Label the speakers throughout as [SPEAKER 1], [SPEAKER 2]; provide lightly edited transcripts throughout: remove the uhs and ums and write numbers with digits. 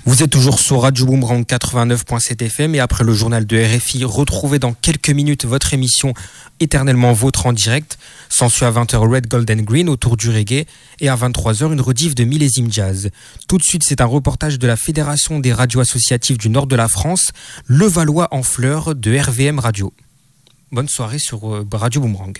[SPEAKER 1] Vous êtes toujours sur Radio Boomerang 89.7 FM et après le journal de RFI, retrouvez dans quelques minutes votre émission Éternellement Vôtre en direct. S'ensuit à 20h Red, Gold and Green autour du reggae et à 23h une rediff de Millésime Jazz. Tout de suite, c'est un reportage de la Fédération des radios associatives du nord de la France, Levallois en fleurs de RVM Radio. Bonne soirée sur Radio Boomerang.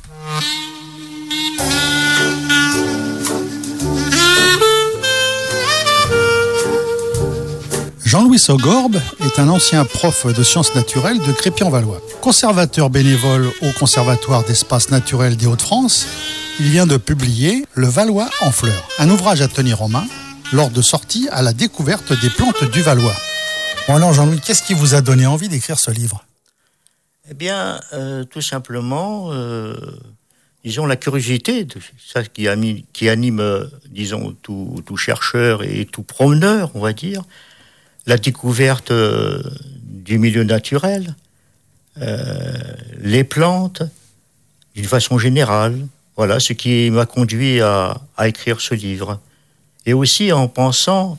[SPEAKER 2] Jean-Louis Sogorbe est un ancien prof de sciences naturelles de Crépy-en-Valois. Conservateur bénévole au Conservatoire d'espaces naturels des Hauts-de-France, il vient de publier Le Valois en fleurs, un ouvrage à tenir en main lors de sorties à la découverte des plantes du Valois. Bon alors Jean-Louis, qu'est-ce qui vous a donné envie d'écrire ce livre ?
[SPEAKER 3] Eh bien, tout simplement, disons, la curiosité, ça qui anime, disons, tout chercheur et tout promeneur, on va dire. La découverte du milieu naturel, les plantes, d'une façon générale. Voilà ce qui m'a conduit à écrire ce livre. Et aussi en pensant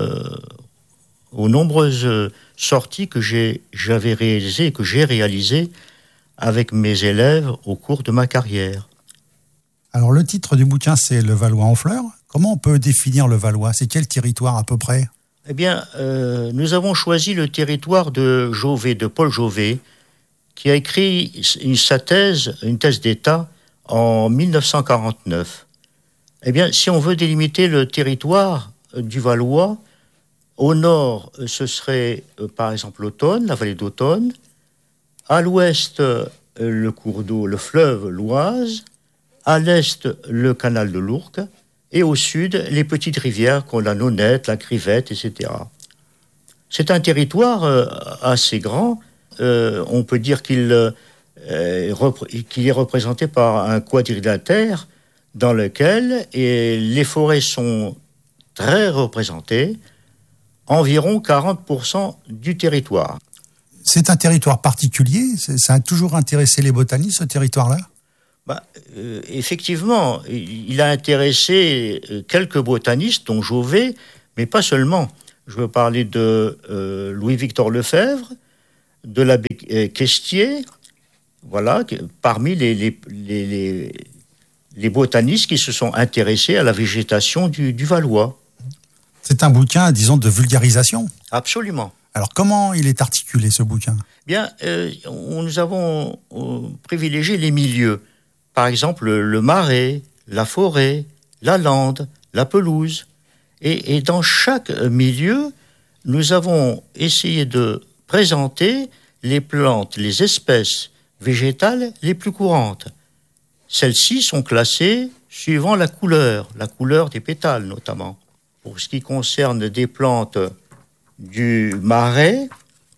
[SPEAKER 3] aux nombreuses sorties que j'avais réalisées, que j'ai réalisées avec mes élèves au cours de ma carrière.
[SPEAKER 2] Alors le titre du bouquin, c'est Le Valois en fleurs. Comment on peut définir le Valois ? C'est quel territoire à peu près ?
[SPEAKER 3] Eh bien, nous avons choisi le territoire de Jovet, de Paul Jovet, qui a écrit une thèse d'État en 1949. Eh bien, si on veut délimiter le territoire du Valois, au nord, ce serait par exemple l'Autonne, la vallée d'Autonne, à l'ouest, le cours d'eau, le fleuve l'Oise, à l'est, le canal de l'Ourcq, et au sud, les petites rivières comme la Nonette, la Crivette, etc. C'est un territoire assez grand. On peut dire qu'il est représenté par un quadrilatère dans lequel les forêts sont très représentées, environ 40% du territoire.
[SPEAKER 2] C'est un territoire particulier ? Ça a toujours intéressé les botanistes, ce territoire-là ?
[SPEAKER 3] Effectivement, il a intéressé quelques botanistes, dont Jovet, mais pas seulement. Je veux parler de Louis-Victor Lefebvre, de l'abbé Questier, voilà, parmi les botanistes qui se sont intéressés à la végétation du Valois.
[SPEAKER 2] C'est un bouquin, disons, de vulgarisation ?
[SPEAKER 3] Absolument.
[SPEAKER 2] Alors comment il est articulé, ce bouquin ?
[SPEAKER 3] Bien, nous avons privilégié les milieux. Par exemple, le marais, la forêt, la lande, la pelouse. Et dans chaque milieu, nous avons essayé de présenter les plantes, les espèces végétales les plus courantes. Celles-ci sont classées suivant la couleur des pétales notamment. Pour ce qui concerne des plantes du marais,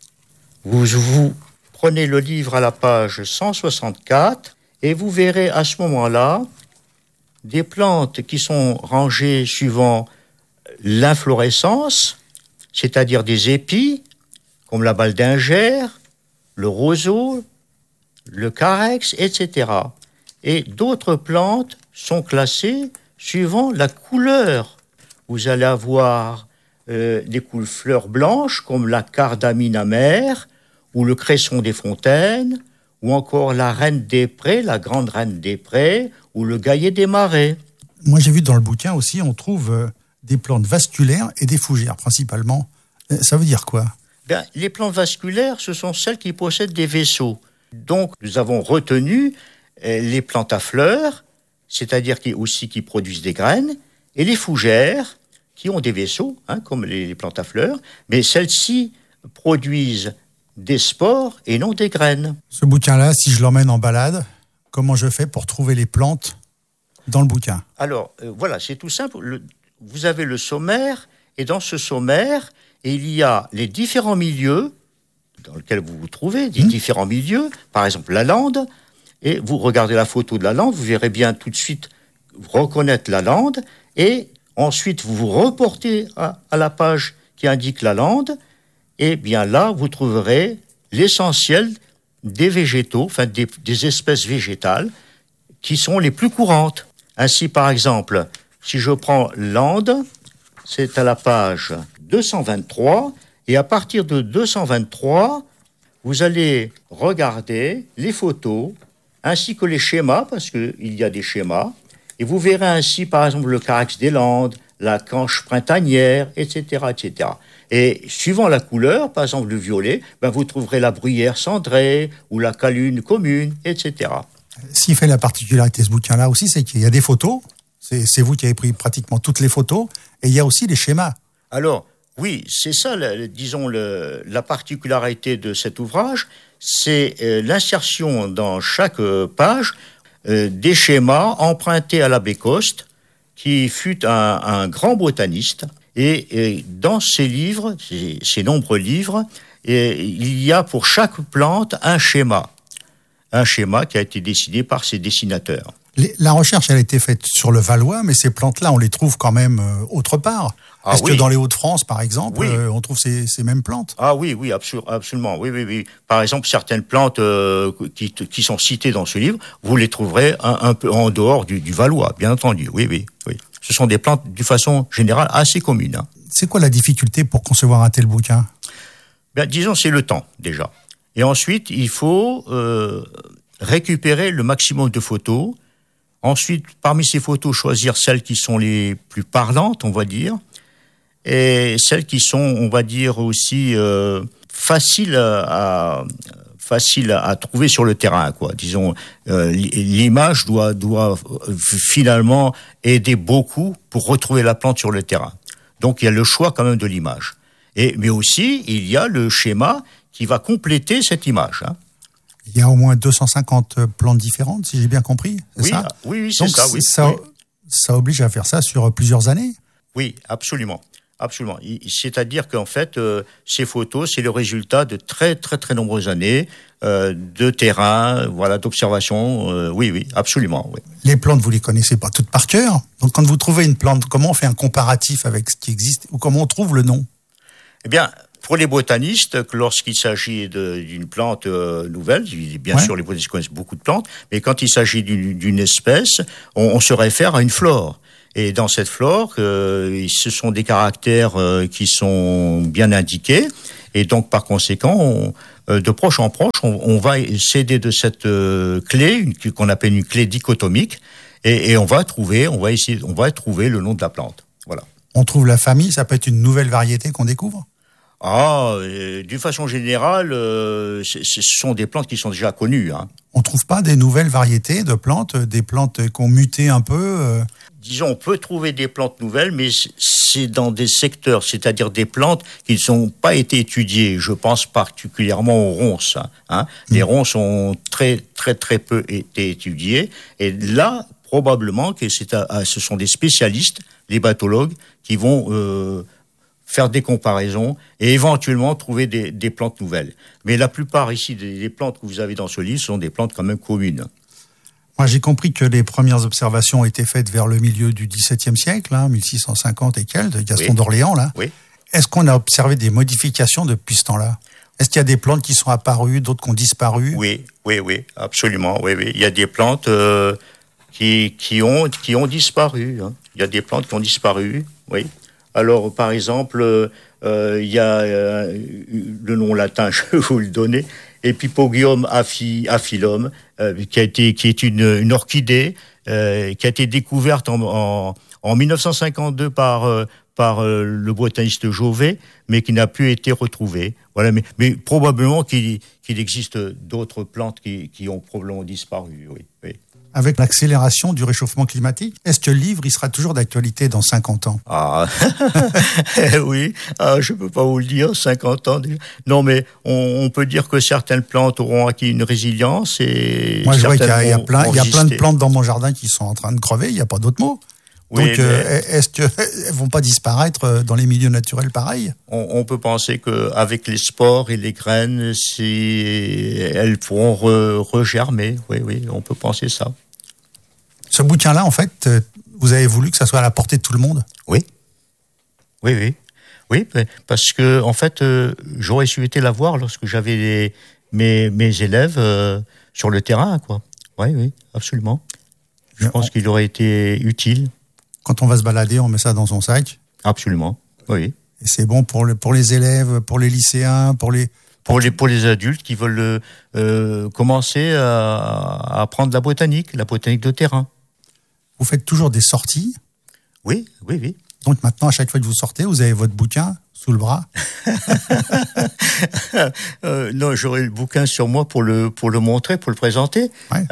[SPEAKER 3] vous prenez le livre à la page 164, et vous verrez à ce moment-là des plantes qui sont rangées suivant l'inflorescence, c'est-à-dire des épis, comme la baldingère, le roseau, le carex, etc. Et d'autres plantes sont classées suivant la couleur. Vous allez avoir des fleurs blanches, comme la cardamine amère, ou le cresson des fontaines, ou encore la reine des prés, la grande reine des prés, ou le gaillet des marais.
[SPEAKER 2] Moi, j'ai vu dans le bouquin aussi, on trouve des plantes vasculaires et des fougères, principalement. Ça veut dire quoi ?
[SPEAKER 3] Bien, les plantes vasculaires, ce sont celles qui possèdent des vaisseaux. Donc, nous avons retenu les plantes à fleurs, c'est-à-dire qui produisent des graines, et les fougères, qui ont des vaisseaux, comme les plantes à fleurs, mais celles-ci produisent des spores et non des graines.
[SPEAKER 2] Ce bouquin-là, si je l'emmène en balade, comment je fais pour trouver les plantes dans le bouquin ?
[SPEAKER 3] Alors, voilà, c'est tout simple. Vous avez le sommaire, et dans ce sommaire, il y a les différents milieux dans lesquels vous vous trouvez, des différents milieux, par exemple la lande, et vous regardez la photo de la lande, vous verrez bien tout de suite reconnaître la lande, et ensuite vous vous reportez à la page qui indique la lande, et bien là, vous trouverez l'essentiel des végétaux, enfin des espèces végétales qui sont les plus courantes. Ainsi, par exemple, si je prends l'ande, c'est à la page 223, et à partir de 223, vous allez regarder les photos, ainsi que les schémas, parce qu'il y a des schémas, et vous verrez ainsi, par exemple, le Carax des Landes, la Canche printanière, etc., etc. Et suivant la couleur, par exemple le violet, vous trouverez la bruyère cendrée ou la calune commune, etc.
[SPEAKER 2] Ce qui fait la particularité de ce bouquin-là aussi, c'est qu'il y a des photos. C'est vous qui avez pris pratiquement toutes les photos. Et il y a aussi les schémas.
[SPEAKER 3] Alors, oui, c'est ça, la particularité de cet ouvrage, c'est l'insertion dans chaque page des schémas empruntés à l'abbé Coste, qui fut un grand botaniste. Et dans ces livres, ces nombreux livres, il y a pour chaque plante un schéma qui a été dessiné par ses dessinateurs.
[SPEAKER 2] La recherche, elle a été faite sur le Valois, mais ces plantes-là, on les trouve quand même autre part. Est-ce que dans les Hauts-de-France, par exemple, on trouve ces mêmes plantes?
[SPEAKER 3] Ah oui, absolument. Oui. Par exemple, certaines plantes qui sont citées dans ce livre, vous les trouverez un peu en dehors du Valois, bien entendu. Oui. Ce sont des plantes, d'une façon générale, assez communes.
[SPEAKER 2] C'est quoi la difficulté pour concevoir un tel bouquin?
[SPEAKER 3] Disons, c'est le temps, déjà. Et ensuite, il faut récupérer le maximum de photos. Ensuite, parmi ces photos, choisir celles qui sont les plus parlantes, on va dire, et celles qui sont, on va dire, aussi faciles à trouver sur le terrain, quoi. Disons, l'image doit finalement aider beaucoup pour retrouver la plante sur le terrain. Donc, il y a le choix quand même de l'image. Mais aussi, il y a le schéma qui va compléter cette image.
[SPEAKER 2] Il y a au moins 250 plantes différentes, si j'ai bien compris, c'est ça?
[SPEAKER 3] Oui, c'est
[SPEAKER 2] donc,
[SPEAKER 3] ça. Oui.
[SPEAKER 2] Ça oblige à faire ça sur plusieurs années?
[SPEAKER 3] Oui, absolument. C'est-à-dire qu'en fait, ces photos, c'est le résultat de très, très, très nombreuses années de terrain, d'observation. Oui, absolument. Oui.
[SPEAKER 2] Les plantes, vous les connaissez pas toutes par cœur. Donc, quand vous trouvez une plante, comment on fait un comparatif avec ce qui existe ou comment on trouve le nom?
[SPEAKER 3] Eh bien, pour les botanistes, lorsqu'il s'agit d'une plante nouvelle, bien sûr, les botanistes connaissent beaucoup de plantes, mais quand il s'agit d'une espèce, on se réfère à une flore. Et dans cette flore, ce sont des caractères qui sont bien indiqués. Et donc, par conséquent, de proche en proche, on va s'aider de cette clé, qu'on appelle une clé dichotomique, et on va trouver le nom de la plante. Voilà.
[SPEAKER 2] On trouve la famille, ça peut être une nouvelle variété qu'on découvre?
[SPEAKER 3] D'une façon générale, ce sont des plantes qui sont déjà connues.
[SPEAKER 2] On trouve pas des nouvelles variétés de plantes, des plantes qui ont muté un peu
[SPEAKER 3] Disons, on peut trouver des plantes nouvelles, mais c'est dans des secteurs, c'est-à-dire des plantes qui ne sont pas été étudiées. Je pense particulièrement aux ronces. Les ronces ont très, très, très peu été étudiées. Et là, probablement que ce sont des spécialistes, les batologues, qui vont faire des comparaisons et éventuellement trouver des plantes nouvelles. Mais la plupart ici des plantes que vous avez dans ce livre sont des plantes quand même communes.
[SPEAKER 2] Moi, j'ai compris que les premières observations ont été faites vers le milieu du XVIIe siècle, 1650 et quelques, de Gaston d'Orléans, là.
[SPEAKER 3] Oui.
[SPEAKER 2] Est-ce qu'on a observé des modifications depuis ce temps-là? Est-ce qu'il y a des plantes qui sont apparues, d'autres qui ont disparu?
[SPEAKER 3] Oui, absolument. Oui. Il y a des plantes qui ont disparu. Il y a des plantes qui ont disparu, oui. Alors, par exemple, il y a le nom latin, je vais vous le donner, Epipogium aphyllum, qui est une orchidée qui a été découverte en 1952 par le botaniste Jauvet, mais qui n'a plus été retrouvée. Voilà, mais probablement qu'il existe d'autres plantes qui ont probablement disparu. Oui.
[SPEAKER 2] Avec l'accélération du réchauffement climatique, est-ce que le livre il sera toujours d'actualité dans 50 ans?
[SPEAKER 3] Oui, je peux pas vous le dire, 50 ans déjà. Non, mais on peut dire que certaines plantes auront acquis une résilience et
[SPEAKER 2] moi je vois qu'il y a plein de plantes dans mon jardin qui sont en train de crever, il n'y a pas d'autre mot.
[SPEAKER 3] Oui,
[SPEAKER 2] donc, est-ce qu'elles vont pas disparaître dans les milieux naturels pareils?
[SPEAKER 3] On peut penser qu'avec les spores et les graines, elles pourront regermer. Oui, on peut penser ça.
[SPEAKER 2] Ce bouquin-là, en fait, vous avez voulu que ça soit à la portée de tout le monde?
[SPEAKER 3] Oui, parce que en fait, j'aurais souhaité l'avoir lorsque j'avais mes élèves sur le terrain, quoi. Oui, absolument. Je pense qu'il aurait été utile.
[SPEAKER 2] Quand on va se balader, on met ça dans son sac?
[SPEAKER 3] Absolument, oui.
[SPEAKER 2] Et c'est bon pour les élèves, pour les lycéens, pour les
[SPEAKER 3] adultes qui veulent commencer à apprendre la botanique de terrain.
[SPEAKER 2] Vous faites toujours des sorties ?
[SPEAKER 3] Oui.
[SPEAKER 2] Donc maintenant, à chaque fois que vous sortez, vous avez votre bouquin sous le bras ?
[SPEAKER 3] Non, j'aurai le bouquin sur moi pour le montrer, pour le présenter.
[SPEAKER 2] Ouais.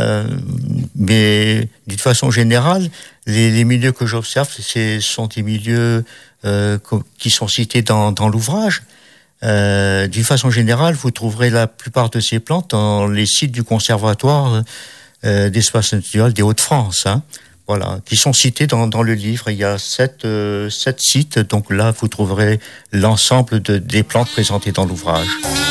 [SPEAKER 3] Mais d'une façon générale, les milieux que j'observe, sont des milieux qui sont cités dans l'ouvrage. D'une façon générale, vous trouverez la plupart de ces plantes dans les sites du Conservatoire d'espaces naturels des Hauts-de-France. Voilà, qui sont cités dans le livre. Il y a 7 sites, donc là, vous trouverez l'ensemble des plantes présentées dans l'ouvrage.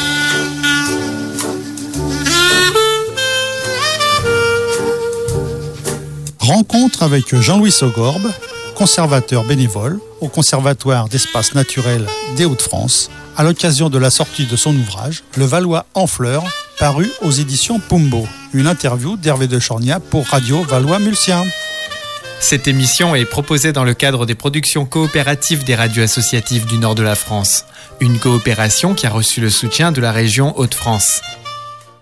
[SPEAKER 2] Rencontre avec Jean-Louis Sogorbe, conservateur bénévole au Conservatoire d'espaces naturels des Hauts-de-France, à l'occasion de la sortie de son ouvrage « Le Valois en fleurs », paru aux éditions Pumbo. Une interview d'Hervé de Chornia pour Radio Valois-Mulsien.
[SPEAKER 1] Cette émission est proposée dans le cadre des productions coopératives des radios associatives du nord de la France. Une coopération qui a reçu le soutien de la région Hauts-de-France.